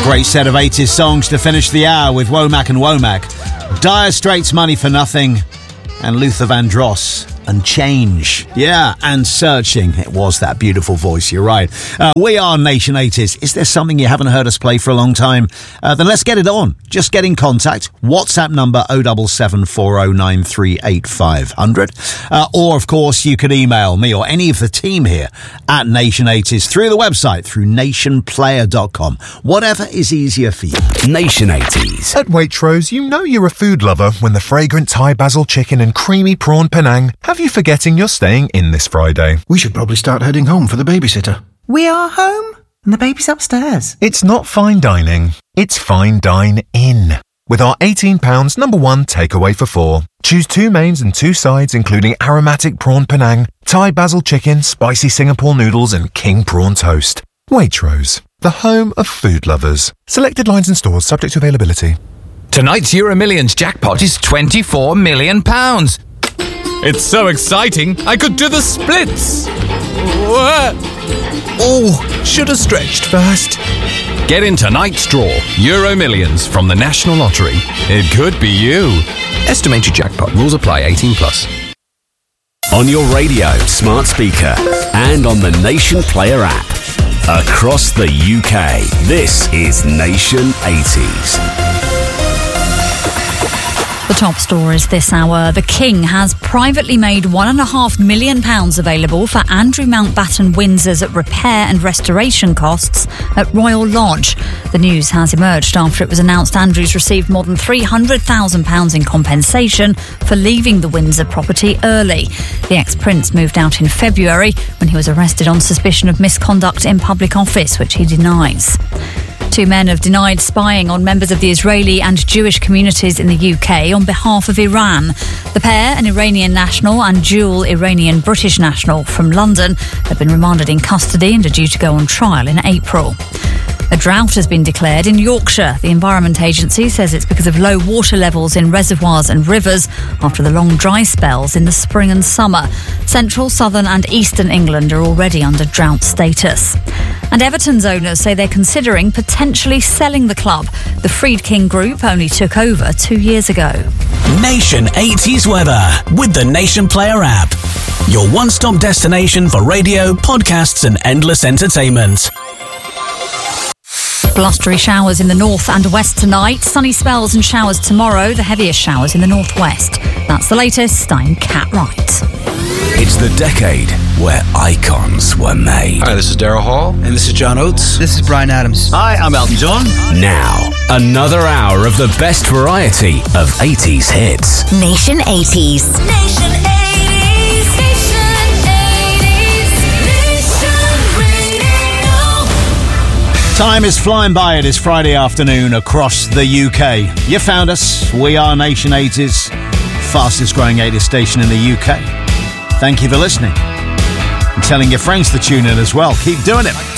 Great set of 80s songs to finish the hour with Womack and Womack. Dire Straits, Money for Nothing, and Luther Vandross and Change. Yeah, and Searching. It was that beautiful voice, you're right. We are Nation 80s. Is there something you haven't heard us play for a long time? Then let's get it on. Just get in contact. WhatsApp number 07740938500. Or, of course, you could email me or any of the team here at Nation 80s through the website, through nationplayer.com. Whatever is easier for you. Nation 80s. At Waitrose, you know you're a food lover when the fragrant Thai basil chicken and creamy prawn Penang have you forgetting you're staying in this Friday. We should probably start heading home for the babysitter. We are home and the baby's upstairs. It's not fine dining, it's fine dine-in. With our £18 #1 takeaway for £4. Choose 2 mains and 2 sides, including aromatic prawn Penang, Thai basil chicken, spicy Singapore noodles and king prawn toast. Waitrose, the home of food lovers. Selected lines and stores subject to availability. Tonight's Euro Millions jackpot is £24 million. It's so exciting, I could do the splits. Oh, should have stretched first. Get in tonight's draw, Euro Millions from the National Lottery. It could be you. Estimated jackpot. Rules apply. 18+. On your radio, smart speaker, and on the Nation Player app. Across the UK, this is Nation 80s. The top stories this hour. The King has privately made £1.5 million available for Andrew Mountbatten Windsor's repair and restoration costs at Royal Lodge. The news has emerged after it was announced Andrew's received more than £300,000 in compensation for leaving the Windsor property early. The ex-prince moved out in February when he was arrested on suspicion of misconduct in public office, which he denies. 2 men have denied spying on members of the Israeli and Jewish communities in the UK on behalf of Iran. The pair, an Iranian national and dual Iranian-British national from London, have been remanded in custody and are due to go on trial in April. A drought has been declared in Yorkshire. The Environment Agency says it's because of low water levels in reservoirs and rivers after the long dry spells in the spring and summer. Central, southern and eastern England are already under drought status. And Everton's owners say they're considering potentially selling the club. The Friedkin Group only took over 2 years ago. Nation 80s weather with the Nation Player app. Your one-stop destination for radio, podcasts and endless entertainment. Blustery showers in the north and west tonight. Sunny spells and showers tomorrow. The heaviest showers in the northwest. That's the latest. I'm Cat Wright. It's the decade where icons were made. Hi, this is Daryl Hall. And this is John Oates. This is Bryan Adams. Hi, I'm Elton John. Now, another hour of the best variety of 80s hits. Nation 80s. Nation 80s. Time is flying by. It is Friday afternoon across the UK. You found us. We are Nation 80s, fastest growing 80s station in the UK. Thank you for listening and telling your friends to tune in as well. Keep doing it.